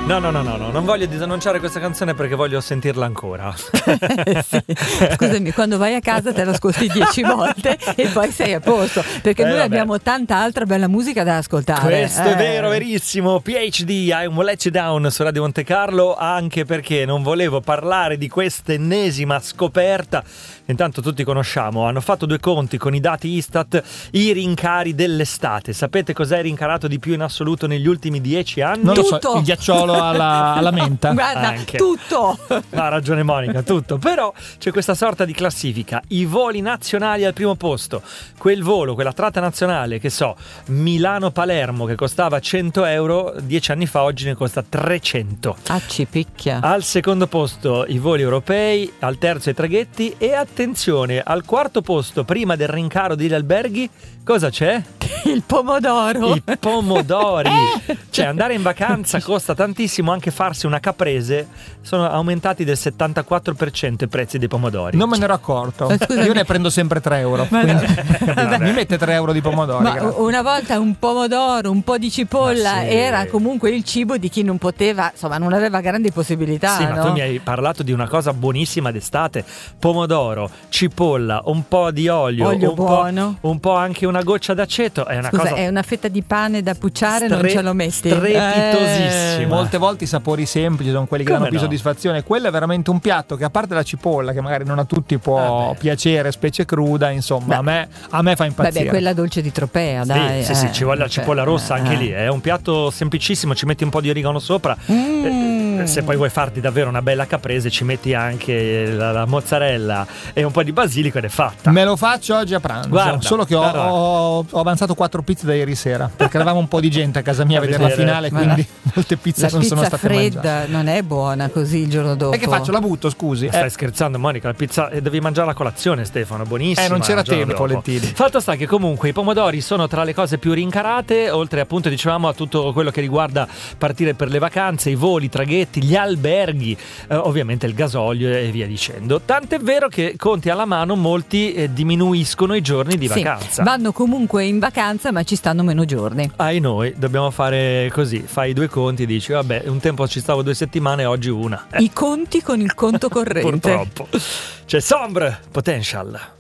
No, non voglio disannunciare questa canzone perché voglio sentirla ancora. Sì. Scusami, quando vai a casa te l'ascolti 10 volte e poi sei a posto, perché noi abbiamo tanta altra bella musica da ascoltare. Questo è vero, verissimo. PhD, I Won't Let You Down su Radio Monte Carlo, anche perché non volevo parlare di questa ennesima scoperta. Intanto tutti conosciamo, hanno fatto due conti con i dati Istat, i rincari dell'estate. Sapete cos'è rincarato di più in assoluto negli ultimi 10 anni? Non lo so, il ghiacciolo alla menta. Guarda, Anche. tutto. Ha ragione Monica, tutto. Però c'è questa sorta di classifica. I voli nazionali al primo posto. Quel volo, quella tratta nazionale, che so, Milano-Palermo, che costava 100 euro 10 anni fa, oggi ne costa 300. Ci picchia. Al secondo posto i voli europei, al terzo i traghetti e attenzione, al quarto posto, prima del rincaro degli alberghi, cosa c'è? Il pomodoro. I pomodori. Cioè andare in vacanza costa tantissimo, anche farsi una caprese sono aumentati del 74% i prezzi dei pomodori. Non me ne ero accorto. Io ne prendo sempre 3 euro. Quindi, mi mette 3 euro di pomodori. Ma grazie. una volta un pomodoro, un po' di cipolla era comunque il cibo di chi non poteva, insomma, non aveva grandi possibilità. Sì, ma no? tu mi hai parlato di una cosa buonissima d'estate: pomodoro, cipolla, un po' di olio buono, un po' anche una goccia d'aceto. È una cosa. È una fetta di pane da pucciare, non ce lo metti? Strepitosissima. Molte volte i sapori semplici sono quelli che danno più no? soddisfazione. Quello è veramente un piatto che, a parte la cipolla, che magari non a tutti può piacere, specie cruda, insomma, a me fa impazzire. Vabbè, quella dolce di Tropea, dai. Sì, ci vuole la cipolla rossa anche lì. È un piatto semplicissimo, ci metti un po' di origano sopra. Se poi vuoi farti davvero una bella caprese, ci metti anche la mozzarella e un po' di basilico ed è fatta. Me lo faccio oggi a pranzo. Guarda, solo che ho avanzato 4 pizze da ieri sera, perché eravamo un po' di gente a casa mia a vedere la finale, quindi molte pizze non sono state mangiate. La pizza fredda non è buona così il giorno dopo. E che faccio? La butto, scusi. Stai scherzando, Monica? La pizza devi mangiare la colazione, Stefano, buonissima. Non c'era tempo, Lentini. Fatto sta che comunque i pomodori sono tra le cose più rincarate, oltre appunto dicevamo a tutto quello che riguarda partire per le vacanze, i voli, i traghetti, gli alberghi, ovviamente il gasolio e via dicendo. Tant'è vero che, conti alla mano, molti diminuiscono i giorni di vacanza. Vanno comunque in vacanza ma ci stanno meno giorni. Noi dobbiamo fare così, fai 2 conti e dici vabbè, un tempo ci stavo 2 settimane, oggi una. I conti con il conto corrente. Purtroppo. C'è Sombre Potential.